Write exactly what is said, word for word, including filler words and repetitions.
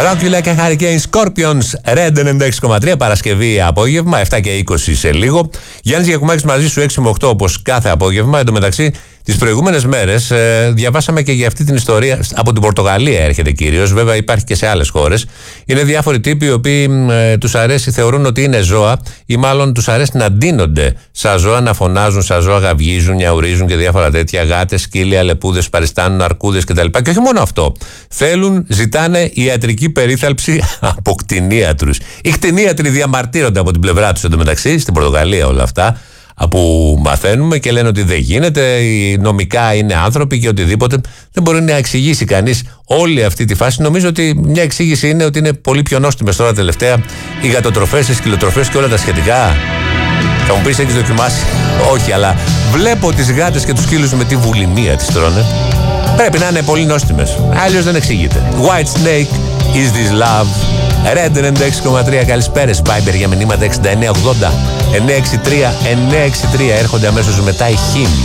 Rock You Like a Hurricane, Scorpions, Red ενενήντα έξι κόμμα τρία, Παρασκευή απόγευμα, επτά και είκοσι σε λίγο. Γιάννης Γιακουμάκης μαζί σου έξι με οκτώ όπως κάθε απόγευμα. Εν τω μεταξύ, τις προηγούμενες μέρες ε, διαβάσαμε και για αυτή την ιστορία. Από την Πορτογαλία έρχεται κυρίως, βέβαια υπάρχει και σε άλλες χώρες. Είναι διάφοροι τύποι οι οποίοι ε, τους αρέσει, θεωρούν ότι είναι ζώα ή μάλλον τους αρέσει να ντύνονται σαν ζώα, να φωνάζουν σαν ζώα, γαυγίζουν, νιαουρίζουν και διάφορα τέτοια. Γάτες, σκύλια, λεπούδες, παριστάνουν, αρκούδες κτλ. Και όχι μόνο αυτό. Θέλουν, ζητάνε ιατρική περίθαλψη από κτηνίατρους. Οι κτηνίατροι διαμαρτύρονται από την πλευρά τους εντωμεταξύ, στην Πορτογαλία όλα αυτά. Που μαθαίνουμε και λένε ότι δεν γίνεται, οι νομικά είναι άνθρωποι και οτιδήποτε. Δεν μπορεί να εξηγήσει κανείς όλη αυτή τη φάση. Νομίζω ότι μια εξήγηση είναι ότι είναι πολύ πιο νόστιμες τώρα τελευταία οι γατοτροφές, οι σκυλοτροφές και όλα τα σχετικά. Θα μου πεις, έχεις δοκιμάσει? Όχι, αλλά βλέπω τις γάτες και τους σκύλους με τη βουλημία τις τρώνε. Πρέπει να είναι πολύ νόστιμες. Αλλιώς δεν εξηγείται. White Snake, Is This Love? Red ενενήντα έξι κόμμα τρία, καλησπέρες. Viber για μηνύματα εξήντα εννέα ογδόντα εννιακόσια εξήντα τρία εννιακόσια εξήντα τρία. Έρχονται αμέσως μετά οι Χιμ.